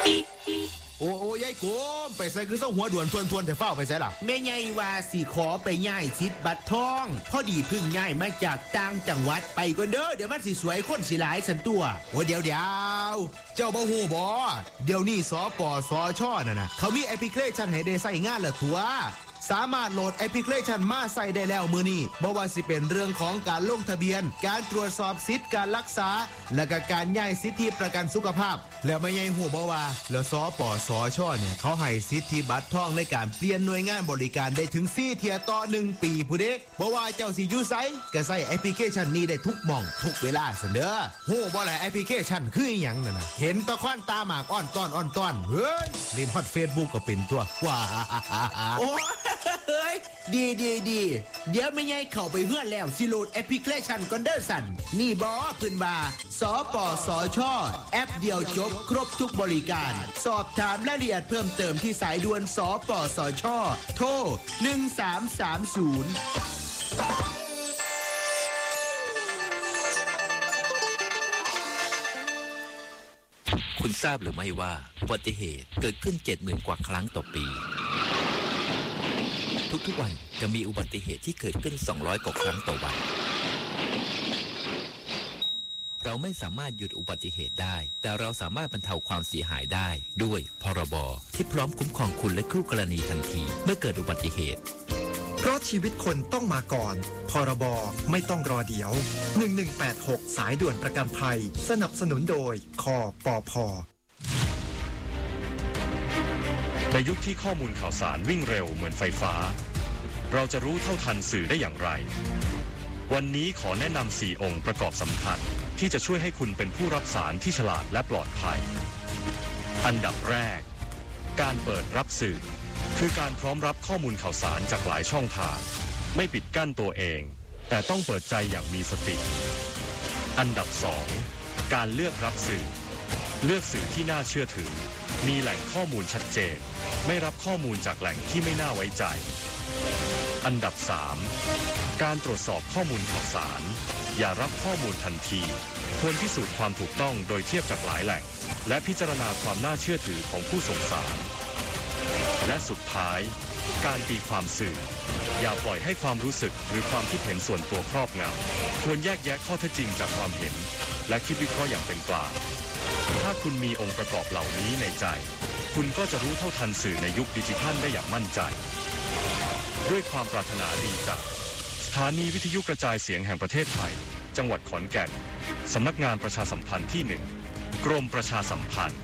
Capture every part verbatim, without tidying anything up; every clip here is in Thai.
โอ้โอ้ยายโกมไปใส่คือเส้าหัวด่วนทวนทวนแต่เฝ้าไปใส่ล่ะแม่ใหญ่ว่าสิขอไปย้ายสิทธิ์บัตรทองพอดีเพิ่งย้ายมาจากต่างจังหวัดไปก่อนเด้อเดี๋ยวมันสิสวยคนสิหลายสันตัวโอ้เดี๋ยวเดี๋ยวเจ้าบ่ฮู้บ่เดี๋ยวนี้สปสชน่ะนะเขามีแอปพลิเคชันให้ได้ใส่งานละตัวสามารถโหลดแอปพลิเคชันมาใส่ได้แล้วมื้อนี้บ่ว่าสิเป็นเรื่องของการลงทะเบียนการตรวจสอบสิทธิการรักษาและก็การย้ายสิทธิประกันสุขภาพแล้วไม่ใช่ฮู้บ่ว่าแล้วสปสชเนี่ยเขาให้สิทธิบัตรทองในการเปลี่ยนหน่วยงานบริการได้ถึงสี่เที่ยต่อหนึ่งปีผู้เด้บ่ว่าเจ้าสิอยู่ไสก็ใช้แอปพลิเคชันนี้ได้ทุกหม่องทุกเวลาซั่นเด้อฮู้บ่ล่ะแอปพลิเคชันคืออีหยังนั่นน่ะเห็นตะควันตาหมากอ้อนต้อนอ้อนต้อนเฮ้ยเล่นฮอต Facebook ก็เป็นตัวว้าโอ้เฮ้ยดีดีดีเดี๋ยวไม่ใหญ่เข้าไปเฮือนแล้วสิโหลดแอปพลิเคชันก่อนเด้อสันนี่บอขึ้นมาสปสชแอปเดียวจบครบทุกบริการสอบถามรายละเอียดเพิ่มเติมที่สายด่วนสปสชโทรหนึ่งสามสามศูนย์คุณทราบหรือไม่ว่าอุบัติเหตุเกิดขึ้น เจ็ดหมื่น กว่าครั้งต่อปีทุกๆวันจะมีอุบัติเหตุที่เกิดขึ้นสองร้อยกว่าครั้งต่อวันเราไม่สามารถหยุดอุบัติเหตุได้แต่เราสามารถบรรเทาความเสียหายได้ด้วยพรบที่พร้อมคุ้มครองคุณและคู่กรณีทันทีเมื่อเกิดอุบัติเหตุเพราะชีวิตคนต้องมาก่อนพรบไม่ต้องรอเดี๋ยวหนึ่งหนึ่งแปดหกสายด่วนประกันภัยสนับสนุนโดยคปภ. ในยุคที่ข้อมูลข่าวสารวิ่งเร็วเหมือนไฟฟ้าเราจะรู้เท่าทันสื่อได้อย่างไรวันนี้ขอแนะนำสี่องค์ประกอบสำคัญที่จะช่วยให้คุณเป็นผู้รับสารที่ฉลาดและปลอดภัยอันดับแรกการเปิดรับสื่อคือการพร้อมรับข้อมูลข่าวสารจากหลายช่องทางไม่ปิดกั้นตัวเองแต่ต้องเปิดใจอย่างมีสติอันดับสองการเลือกรับสื่อเลือกสื่อที่น่าเชื่อถือมีแหล่งข้อมูลชัดเจนไม่รับข้อมูลจากแหล่งที่ไม่น่าไว้ใจอันดับสามการตรวจสอบข้อมูลข่าวสารอย่ารับข้อมูลทันทีควรพิสูจน์ความถูกต้องโดยเทียบจากหลายแหล่งและพิจารณาความน่าเชื่อถือของผู้ส่งสารและสุดท้ายการตีความสื่ออย่าปล่อยให้ความรู้สึกหรือความคิดเห็นส่วนตัวครอบงำควรแยกแยะข้อเท็จจริงจากความเห็นและคิดวิเคราะห์อย่างเป็นกลางถ้าคุณมีองค์ประกอบเหล่านี้ในใจคุณก็จะรู้เท่าทันสื่อในยุคดิจิทัลได้อย่างมั่นใจด้วยความปรารถนาดีจากสถานีวิทยุกระจายเสียงแห่งประเทศไทยจังหวัดขอนแก่นสำนักงานประชาสัมพันธ์ที่หนึ่งกรมประชาสัมพันธ์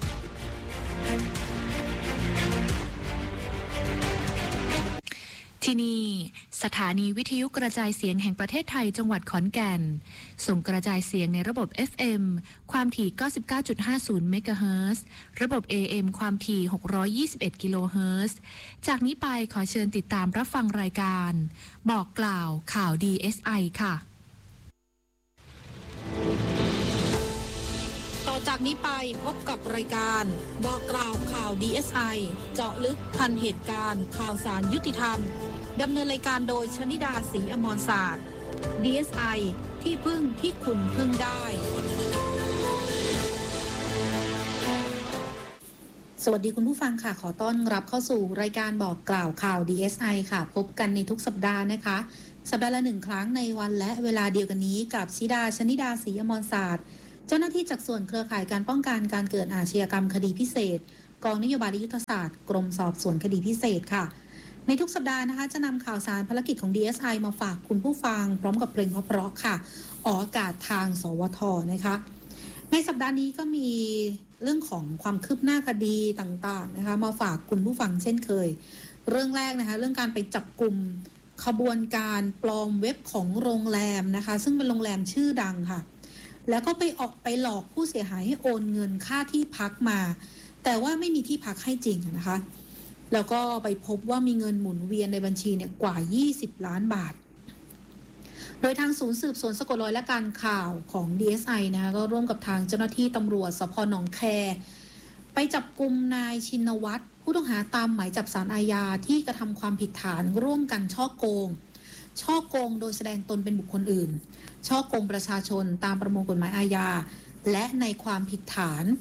ที่นี่สถานีวิทยุกระจายเสียงแห่งประเทศไทยจังหวัดขอนแก่นส่งกระจายเสียงในระบบ เอฟ เอ็ม ความถี่ เก้าสิบเก้าจุดห้าศูนย์ เมกะเฮิรตซ์ระบบ เอ เอ็ม ความถี่ หกร้อยยี่สิบเอ็ด กิโลเฮิรตซ์จากนี้ไปขอเชิญติดตามรับฟังรายการบอกกล่าวข่าว ดี เอส ไอ ค่ะต่อจากนี้ไปพบกับรายการบอกกล่าวข่าว ดี เอส ไอ เจาะลึกทันเหตุการณ์ข่าวสารยุติธรรมดำเนินรายการโดยชนิดาศรีอมรศาสตร์ ดี เอส ไอ ที่พึ่งที่คุณพึ่งได้สวัสดีคุณผู้ฟังค่ะขอต้อนรับเข้าสู่รายการบอกกล่าวข่าว ดี เอส ไอ ค่ะพบกันในทุกสัปดาห์นะคะสัปดาห์ละหนึ่งครั้งในวันและเวลาเดียวกันนี้กับชิดาชนิดาศรีอมรศาสตร์เจ้าหน้าที่จากส่วนเครือข่ายการป้องกันการเกิดอาชญากรรมคดีพิเศษกองนโยบายยุทธศาสตร์กรมสอบสวนคดีพิเศษค่ะในทุกสัปดาห์นะคะจะนำข่าวสารภารกิจของ ดี เอส ไอ มาฝากคุณผู้ฟังพร้อมกับเพลงเพราะๆค่ะออกอากาศทางสวทนะคะในสัปดาห์นี้ก็มีเรื่องของความคืบหน้าคดีต่างๆนะคะมาฝากคุณผู้ฟังเช่นเคยเรื่องแรกนะคะเรื่องการไปจับกลุ่มขบวนการปลอมเว็บของโรงแรมนะคะซึ่งเป็นโรงแรมชื่อดังค่ะแล้วก็ไปออกไปหลอกผู้เสียหายให้โอนเงินค่าที่พักมาแต่ว่าไม่มีที่พักให้จริงนะคะแล้วก็ไปพบว่ามีเงินหมุนเวียนในบัญชีเนี่ยกว่ายี่สิบล้านบาทโดยทางศูนย์สืบสวนสกลร้อยและการข่าวของ ดี เอส ไอ นะคะก็ร่วมกับทางเจ้าหน้าที่ตำรวจสภ.หนองแคไปจับกุมนายชินวัตรผู้ต้องหาตามหมายจับศาลอาญาที่กระทำความผิดฐานร่วมกันฉ้อโกงฉ้อโกงโดยแสดงตนเป็นบุคคลอื่นฉ้อโกงประชาชนตามประมวลกฎหมายอาญาและในความผิดฐาน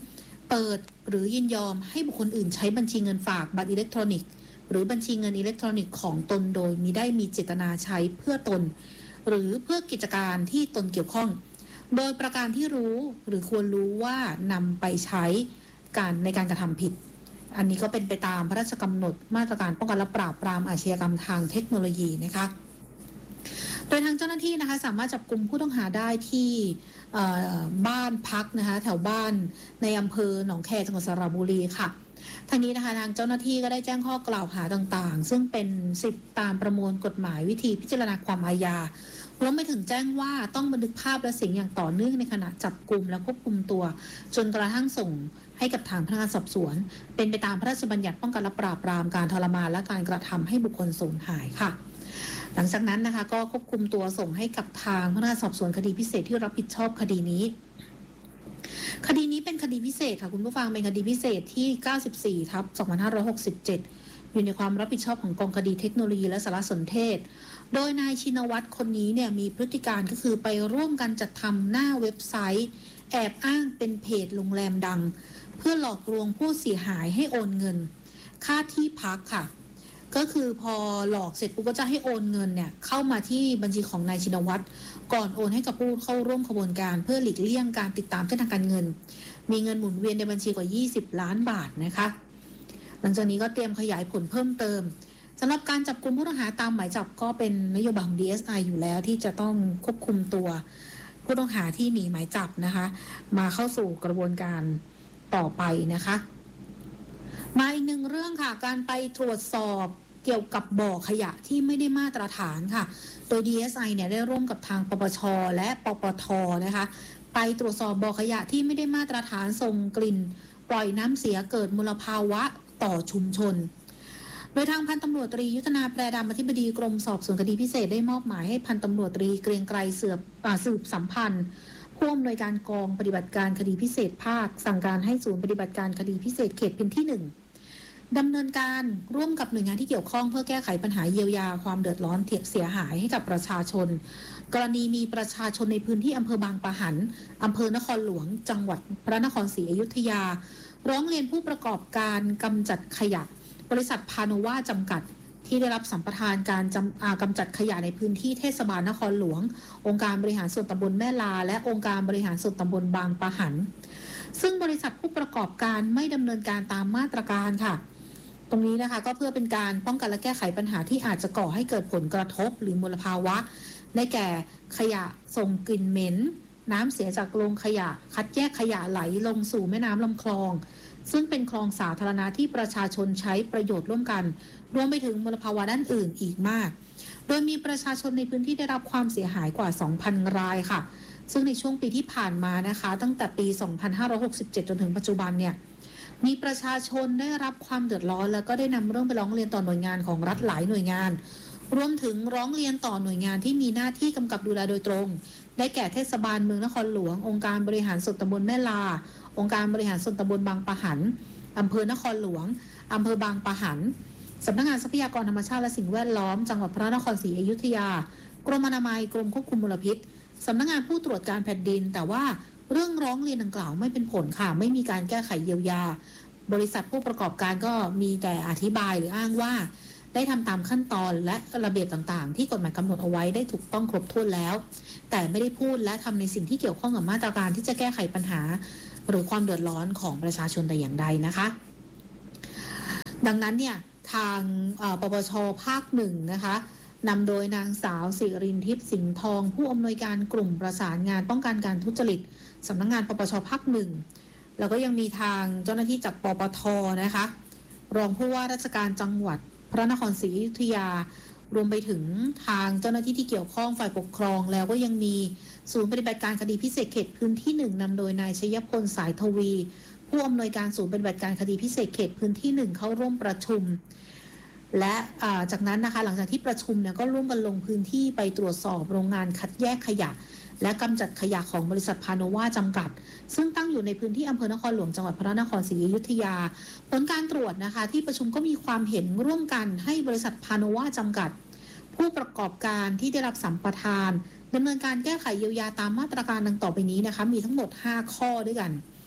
เปิดหรือยินยอมให้บุคคลอื่นใช้บัญชีเงินฝากบัตรอิเล็กทรอนิกส์หรือบัญชีเงินอิเล็กทรอนิกส์ของตนโดยมิได้มีเจตนาใช้เพื่อตนหรือเพื่อกิจการที่ตนเกี่ยวข้องโดยประการที่รู้หรือควรรู้ว่านำไปใช้การในการกระทำผิดอันนี้ก็เป็นไปตามพระราชกำหนดมาตรการป้องกันและปราบปรามอาชญากรรมทางเทคโนโลยีนะคะโดยทางเจ้าหน้าที่นะคะสามารถจับกุมผู้ต้องหาได้ที่บ้านพักนะคะแถวบ้านในอำเภอหนองแคจังหวัดสระบุรีค่ะทางนี้นะคะทางเจ้าหน้าที่ก็ได้แจ้งข้อกล่าวหาต่างๆซึ่งเป็นสิทธิตามประมวลกฎหมายวิธีพิจารณาความอาญารวมไปถึงแจ้งว่าต้องบันทึกภาพและเสียงอย่างต่อเนื่องในขณะจับกุมและควบคุมตัวจนกระทั่งส่งให้กับทางพนักงานสอบสวนเป็นไปตามพระราชบัญญัติป้องกันและปราบปรามการทรมานและการกระทำให้บุคคลสูญหายค่ะหลังจากนั้นนะคะก็ควบคุมตัวส่งให้กับทางพนักงานสอบสวนคดีพิเศษที่รับผิดชอบคดีนี้คดีนี้เป็นคดีพิเศษค่ะคุณผู้ฟังเป็นคดีพิเศษที่ เก้าสิบสี่ ทับ สองพันห้าร้อยหกสิบเจ็ด อยู่ในความรับผิดชอบของกองคดีเทคโนโลยีและสารสนเทศโดยนายชินวัตรคนนี้เนี่ยมีพฤติการก็คือไปร่วมกันจัดทำหน้าเว็บไซต์แอบอ้างเป็นเพจโรงแรมดังเพื่อหลอกลวงผู้เสียหายให้โอนเงินค่าที่พักค่ะก็คือพอหลอกเสร็จปุ๊บก็จะให้โอนเงินเนี่ยเข้ามาที่บัญชีของนายชินวัตรก่อนโอนให้กับผู้เข้าร่วมขบวนการเพื่อหลีกเลี่ยงการติดตามเส้นทางการเงินมีเงินหมุนเวียนในบัญชีกว่ายี่สิบล้านบาทนะคะหลังจากนี้ก็เตรียมขยายผลเพิ่มเติมสำหรับการจับกุมผู้ต้องหาตามหมายจับก็เป็นนโยบายของ ดี เอส ไอ อยู่แล้วที่จะต้องควบคุมตัวผู้ต้องหาที่หนีหมายจับนะคะมาเข้าสู่กระบวนการต่อไปนะคะมาอีกหนึ่งเรื่องค่ะการไปตรวจสอบเกี่ยวกับบ่อขยะที่ไม่ได้มาตรฐานค่ะโดย ดี เอส ไอ เนี่ยได้ร่วมกับทางปปช.และปปท.นะคะไปตรวจสอบบ่อขยะที่ไม่ได้มาตรฐานส่งกลิ่นปล่อยน้ำเสียเกิดมลภาวะต่อชุมชนโดยทางพันตำรวจตรียุทธนาแปรดำอธิบดีกรมสอบสวนคดีพิเศษได้มอบหมายให้พันตำรวจตรีเกรียงไกรเสือบสืบสัมพันธ์ผู้อำนวยการกองปฏิบัติการคดีพิเศษภาคสั่งการให้ศูนย์ปฏิบัติการคดีพิเศษเขตพื้นที่หนึ่งดำเนินการร่วมกับหน่วยงานที่เกี่ยวข้องเพื่อแก้ไขปัญหาเยียวยาความเดือดร้อนเสียหายให้กับประชาชนกรณีมีประชาชนในพื้นที่อำเภอบางปะหันอำเภอนครหลวงจังหวัดพระนครศรีอยุธยาร้องเรียนผู้ประกอบการกำจัดขยะบริษัทพาโนวาจำกัดที่ได้รับสัมปทานการกำจัดขยะในพื้นที่เทศบาลนครหลวงองค์การบริหารส่วนตำบลแม่ลาและองค์การบริหารส่วนตำบลบางปะหันซึ่งบริษัทผู้ประกอบการไม่ดำเนินการตามมาตรการค่ะตรงนี้นะคะก็เพื่อเป็นการป้องกันและแก้ไขปัญหาที่อาจจะก่อให้เกิดผลกระทบหรือมลภาวะได้แก่ขยะส่งกลิ่นเหม็นน้ำเสียจากโรงขยะคัดแยกขยะไหลลงสู่แม่น้ำลำคลองซึ่งเป็นคลองสาธารณะที่ประชาชนใช้ประโยชน์ร่วมกันรวมไปถึงมลภาวะด้านอื่นอีกมากโดยมีประชาชนในพื้นที่ได้รับความเสียหายกว่า สองพัน รายค่ะซึ่งในช่วงปีที่ผ่านมานะคะตั้งแต่ปี สองพันห้าร้อยหกสิบเจ็ด จนถึงปัจจุบันเนี่ยมีประชาชนได้รับความเดือดร้อนแล้วก็ได้นำเรื่องไปร้องเรียนต่อหน่วยงานของรัฐหลายหน่วยงานรวมถึงร้องเรียนต่อหน่วยงานที่มีหน้าที่กำกับดูแลโดยตรงได้แก่เทศบาลเมืองนครหลวงองค์การบริหารส่วนตำบลแม่ลาองค์การบริหารส่วนตำบลบางปะหันอำเภอนครหลวงอำเภอบางปะหันสำนักงานทรัพยากรธรรมชาติและสิ่งแวดล้อมจังหวัดพระนครศรีอยุธยากรมอนามัยกรมควบคุมมลพิษสำนักงานผู้ตรวจการแผ่นดินแต่ว่าเรื่องร้องเรียนดังกล่าวไม่เป็นผลค่ะไม่มีการแก้ไขเยียวยาบริษัทผู้ประกอบการก็มีแต่อธิบายหรืออ้างว่าได้ทำตามขั้นตอนและระเบียบต่างๆที่กฎหมายกำหนดเอาไว้ได้ถูกต้องครบถ้วนแล้วแต่ไม่ได้พูดและทำในสิ่งที่เกี่ยวข้องกับมาตรการที่จะแก้ไขปัญหาหรือความเดือดร้อนของประชาชนแต่อย่างใดนะคะดังนั้นเนี่ยทางปปช.ภาคหนึ่งนะคะนำโดยนางสาวสิรินทิพย์สิงห์ทองผู้อำนวยการกลุ่มประสานงานป้องกันการทุจริตสำนักงานปปช.ภาคหนึ่งแล้วก็ยังมีทางเจ้าหน้าที่จากปปท.นะคะรองผู้ว่าราชการจังหวัดพระนครศรีอยุธยารวมไปถึงทางเจ้าหน้าที่ที่เกี่ยวข้องฝ่ายปกครองแล้วก็ยังมีศูนย์ปฏิบัติการคดีพิเศษเขตพื้นที่หนึ่งนำโดยนายชยพลสายทวีผู้อำนวยการศูนย์ปฏิบัติการคดีพิเศษเขตพื้นที่หนึ่งเข้าร่วมประชุมและจากนั้นนะคะหลังจากที่ประชุมเนี่ยก็ร่วมกันลงพื้นที่ไปตรวจสอบโรงงานคัดแยกขยะและกำจัดขยะของบริษัทพาโนวาจำกัดซึ่งตั้งอยู่ในพื้นที่อำเภอนครหลวงจังหวัดพระนครศรีอยุธยาผลการตรวจนะคะที่ประชุมก็มีความเห็นร่วมกันให้บริษัทพาโนวาจำกัดผู้ประกอบการที่ได้รับสัมปทานดำเนินการแก้ไขเยียวยาตามมาตรการดังต่อไปนี้นะคะมีทั้งหมดห้าข้อด้วยกัน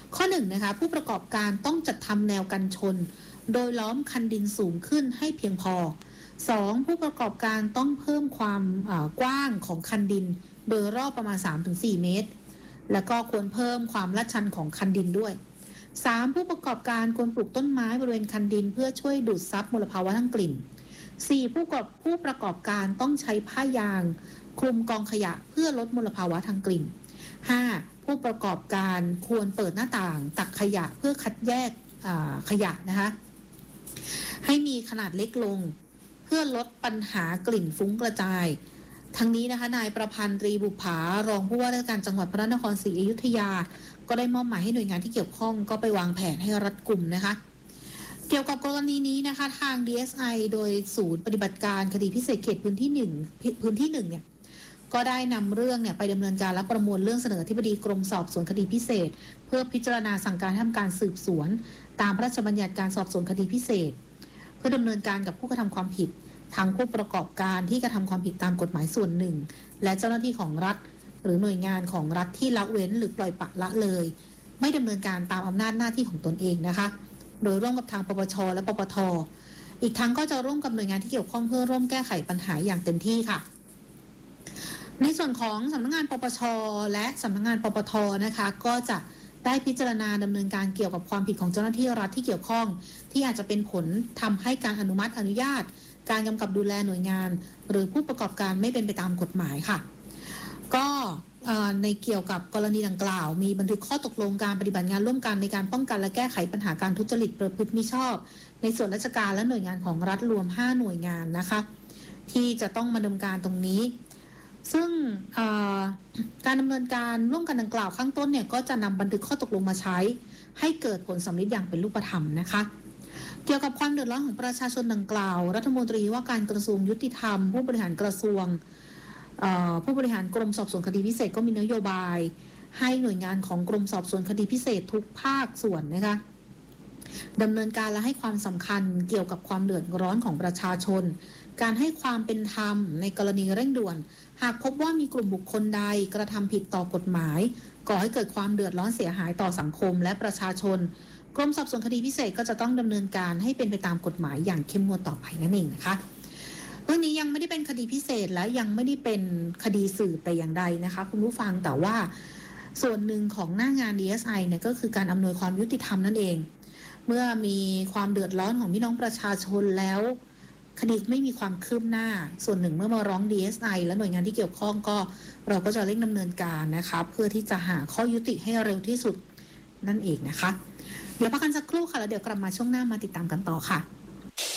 ข้อหนึ่งนะคะผู้ประกอบการต้องจัดทำแนวกันชนโดยล้อมคันดินสูงขึ้นให้เพียงพอสองผู้ประกอบการต้องเพิ่มความกว้างของคันดินโดยรอบประมาณ สามถึงสี่ เมตรแล้วก็ควรเพิ่มความลาดชันของคันดินด้วยสามผู้ประกอบการควรปลูกต้นไม้บริเวณคันดินเพื่อช่วยดูดซับมลภาวะทางกลิ่นสี่ผู้ประกอบผู้ประกอบการต้องใช้ผ้ายางคลุมกองขยะเพื่อลดมลภาวะทางกลิ่นห้าผู้ประกอบการควรเปิดหน้าต่างตักขยะเพื่อคัดแยกขยะนะคะให้มีขนาดเล็กลงเพื่อลดปัญหากลิ่นฟุ้งกระจายทั้งนี้นะคะนายประพันธ์ตรีบุภารองผู้ว่าราชการจังหวัดพระนครศรีอยุธยาก็ได้มอบหมายให้หน่วยงานที่เกี่ยวข้องก็ไปวางแผนให้รัดกุมนะคะเกี่ยวกับกรณีนี้นะคะทาง ดี เอส ไอ โดยศูนย์ปฏิบัติการคดีพิเศษเขตพื้นที่หนึ่งพื้นที่หนึ่งเนี่ยก็ได้นำเรื่องเนี่ยไปดำเนินการและประมวลเรื่องเสนอที่ปดีกรมสอบสวนคดีพิเศษเพื่อพิจารณาสั่งการทำการสืบสวนตามพระราชบัญญัติการสอบสวนคดีพิเศษเพื่อดำเนินการกับผู้กระทำความผิดทางผู้ประกอบการที่กระทำความผิดตามกฎหมายส่วนหนึ่งและเจ้าหน้าที่ของรัฐหรือหน่วยงานของรัฐที่ละเว้นหรือปล่อยปละละเลยไม่ดำเนินการตามอำนาจหน้าที่ของตนเองนะคะโดยร่วมกับทางปปชและปปทอีกทั้งก็จะร่วมกับหน่วยงานที่เกี่ยวข้องเพื่อร่วมแก้ไขปัญหาอย่างเต็มที่ค่ะในส่วนของสำนักงานปปชและสำนักงานปปทนะคะก็จะได้พิจารณาดำเนินการเกี่ยวกับความผิดของเจ้าหน้าที่รัฐที่เกี่ยวข้องที่อาจจะเป็นผลทำให้การอนุมัติอนุญาตการกำกับดูแลหน่วยงานหรือผู้ประกอบการไม่เป็นไปตามกฎหมายค่ะก็ในเกี่ยวกับกรณีดังกล่าวมีบันทึกข้อตกลงการปฏิบัติงานร่วมกันในการป้องกันและแก้ไขปัญหาการทุจริตประพฤติมิชอบในส่วนราชการและหน่วยงานของรัฐรวมห้าหน่วยงานนะคะที่จะต้องมาดำเนินการตรงนี้ซึ่งการดำเนินการร่วมกันดังกล่าวข้างต้นเนี่ยก็จะนำบันทึกข้อตกลงมาใช้ให้เกิดผลสำลิดอย่างเป็นรูปธรรมนะคะเกี่ยวกับความเดือดร้อนของประชาชนดังกล่าวรัฐมนตรีว่าการกระทรวงยุติธรรมผู้บริหารกระทรวงผู้บริหารกรมสอบสวนคดีพิเศษก็มีนโยบายให้หน่วยงานของกรมสอบสวนคดีพิเศษทุกภาคส่วนนะคะดำเนินการและให้ความสำคัญเกี่ยวกับความเดือดร้อนของประชาชนการให้ความเป็นธรรมในกรณีเร่งด่วนหากพบว่ามีกลุ่มบุคคลใดกระทำผิดต่อกฎหมายก่อให้เกิดความเดือดร้อนเสียหายต่อสังคมและประชาชนกรมสอบสวนคดีพิเศษก็จะต้องดำเนินการให้เป็นไปตามกฎหมายอย่างเข้มงวดต่อไปนั่นเองนะคะเรื่องนี้ยังไม่ได้เป็นคดีพิเศษและยังไม่ได้เป็นคดีสืบแต่อย่างใดนะคะคุณผู้ฟังแต่ว่าส่วนหนึ่งของหน้างาน ดี เอส ไอ เนี่ยก็คือการอำนวยความยุติธรรมนั่นเองเมื่อมีความเดือดร้อนของพี่น้องประชาชนแล้วคดีไม่มีความคืบหน้าส่วนหนึ่งเมื่อมาร้อง ดี เอส ไอ และหน่วยงานที่เกี่ยวข้องก็เราก็จะเร่งดำเนินการนะคะเพื่อที่จะหาข้อยุติให้เร็วที่สุดนั่นเองนะคะเดี๋ยวพักกันสักครู่ค่ะแล้วเดี๋ยวกลับมาช่วงหน้ามาติดตามกันต่อค่ะ